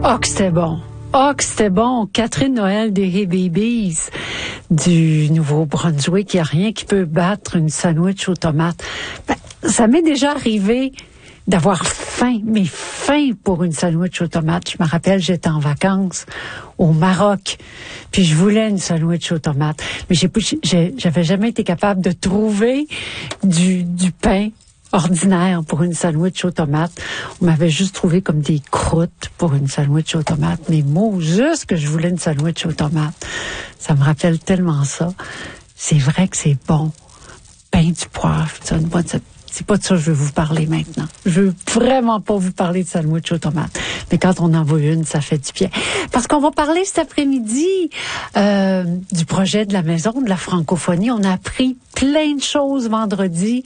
Oh, que c'était bon. Oh, que c'était bon. Catherine Noël des Hey Babies du Nouveau-Brunswick. Il n'y a rien qui peut battre une sandwich aux tomates. Ça m'est déjà arrivé d'avoir faim, mais faim pour une sandwich aux tomates. Je me rappelle, j'étais en vacances au Maroc, puis je voulais une sandwich aux tomates. Mais j'avais jamais été capable de trouver du pain ordinaire pour une sandwich aux tomates. On m'avait juste trouvé comme des croûtes pour une sandwich aux tomates. Mais moi, juste que je voulais une sandwich aux tomates. Ça me rappelle tellement ça. C'est vrai que c'est bon. Pain du poivre, ça, c'est pas de ça que je veux vous parler maintenant. Je veux vraiment pas vous parler de sandwich aux tomates. Mais quand on en veut une, ça fait du bien. Parce qu'on va parler cet après-midi du projet de la Maison de la francophonie. On a appris plein de choses vendredi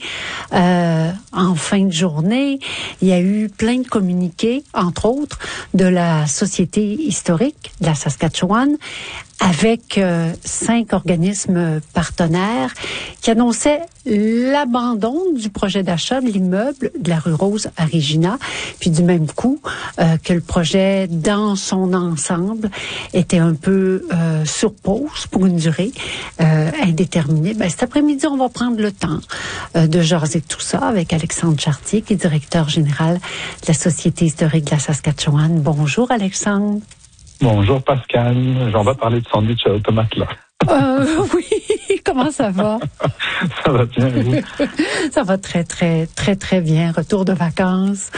en fin de journée. Il y a eu plein de communiqués, entre autres, de la Société historique de la Saskatchewan, avec 5 organismes partenaires qui annonçaient l'abandon du projet d'achat de l'immeuble de la rue Rose à Regina, puis du même coup que le projet dans son ensemble était un peu sur pause pour une durée indéterminée. Cet après-midi, on va prendre le temps de jaser tout ça avec Alexandre Chartier, qui est directeur général de la Société historique de la Saskatchewan. Bonjour Alexandre. Bonjour Pascal, j'en vais parler de sandwich aux tomates là. Oui, comment ça va? Ça va bien, et vous? Ça va très, très, très, très bien. Retour de vacances.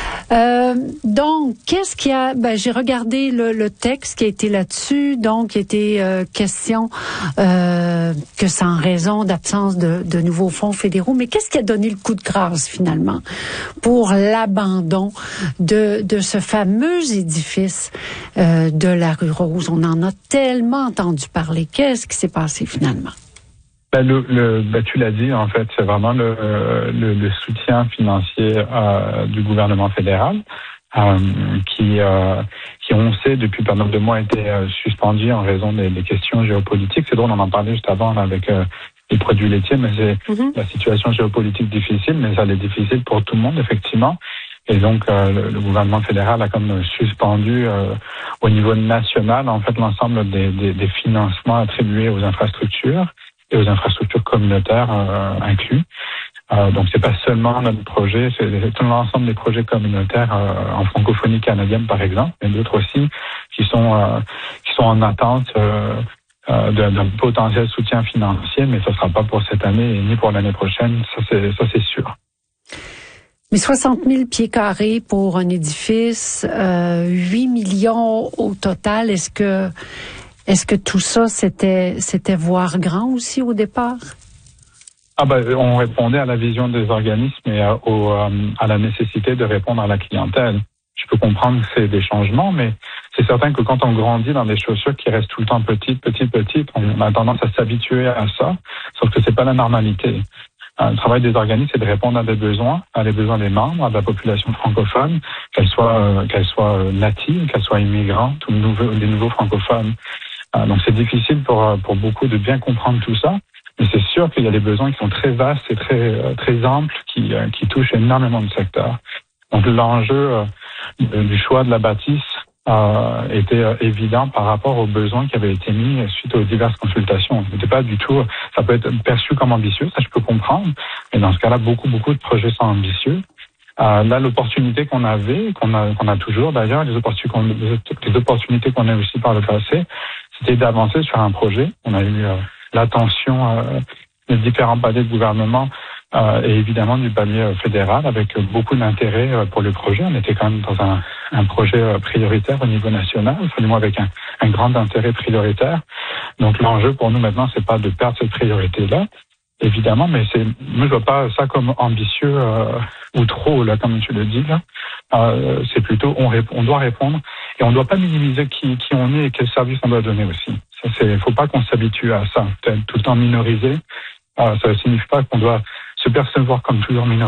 Donc, qu'est-ce qu'il y a? J'ai regardé le texte qui a été là-dessus. Donc, il était question que c'est en raison d'absence de nouveaux fonds fédéraux. Mais qu'est-ce qui a donné le coup de grâce, finalement, pour l'abandon de ce fameux édifice de la rue Rose? On en a tellement entendu parler. Qu'est-ce qui s'est passé, finalement? Tu l'as dit, en fait, c'est vraiment le soutien financier du gouvernement fédéral qui on sait depuis pas mal de mois a été suspendu en raison des questions géopolitiques. C'est drôle, on en parlait juste avant avec les produits laitiers, mais c'est la situation géopolitique difficile, mais ça l'est difficile pour tout le monde, effectivement. Et donc, le gouvernement fédéral a comme suspendu au niveau national, en fait, l'ensemble des financements attribués aux infrastructures et aux infrastructures communautaires inclus. Donc c'est pas seulement notre projet, c'est tout l'ensemble des projets communautaires en francophonie canadienne par exemple, mais d'autres aussi qui sont en attente d'un potentiel soutien financier, mais ça sera pas pour cette année ni pour l'année prochaine, ça c'est sûr. Mais 60 000 pieds carrés pour un édifice, 8 millions au total, est-ce que tout ça, c'était voir grand aussi au départ? On répondait à la vision des organismes et à la nécessité de répondre à la clientèle. Je peux comprendre que c'est des changements, mais c'est certain que quand on grandit dans des chaussures qui restent tout le temps petites, on a tendance à s'habituer à ça, sauf que c'est pas la normalité. Le travail des organismes, c'est de répondre à les besoins des membres, à la population francophone, qu'elle soit native, qu'elle soit immigrante ou les nouveaux francophones. Donc c'est difficile pour beaucoup de bien comprendre tout ça, mais c'est sûr qu'il y a des besoins qui sont très vastes et très amples qui touchent énormément de secteurs. Donc l'enjeu du choix de la bâtisse était évident par rapport aux besoins qui avaient été mis suite aux diverses consultations. C'était pas du tout, ça peut être perçu comme ambitieux, ça je peux comprendre, mais dans ce cas-là, beaucoup de projets sont ambitieux. Là, l'opportunité qu'on avait, qu'on a toujours d'ailleurs, les opportunités qu'on a aussi par le passé, c'était d'avancer sur un projet. On a eu l'attention des différents paliers de gouvernement et évidemment du palier fédéral avec beaucoup d'intérêt pour le projet. On était quand même dans un projet prioritaire au niveau national, du moins avec un grand intérêt prioritaire. Donc l'enjeu pour nous maintenant, c'est pas de perdre cette priorité-là, évidemment, mais moi je vois pas ça comme ambitieux ou trop là, comme tu le dis là. C'est plutôt on doit répondre et on doit pas minimiser qui on est et quel service on doit donner aussi. Faut pas qu'on s'habitue à ça, tout le temps minoriser. Ça signifie pas qu'on doit se percevoir comme toujours minoritaire.